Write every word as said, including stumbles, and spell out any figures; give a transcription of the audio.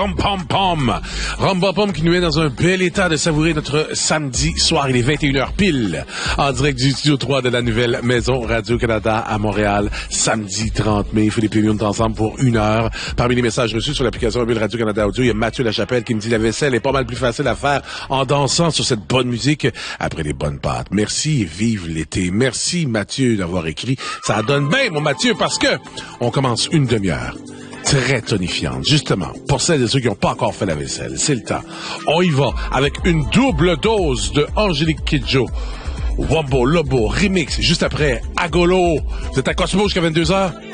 Rom Pom Pom. Rom Pom Pom qui nous met dans un bel état de savourer notre samedi soir. Il est vingt et une heures pile. En direct du studio trois de la nouvelle maison Radio-Canada à Montréal. Samedi trente mai. Philippe et Lyon ensemble pour une heure. Parmi les messages reçus sur l'application mobile Radio-Canada Audio, il y a Mathieu Lachapelle qui me dit la vaisselle est pas mal plus facile à faire en dansant sur cette bonne musique après des bonnes pâtes. Merci et vive l'été. Merci Mathieu d'avoir écrit. Ça donne bien mon Mathieu parce que on commence une demi-heure très tonifiante, justement, pour celles et ceux qui n'ont pas encore fait la vaisselle. C'est le temps. On y va avec une double dose de Angélique Kidjo. Wombo Lobo Remix, juste après Agolo. Vous êtes à Cosmo jusqu'à vingt-deux heures?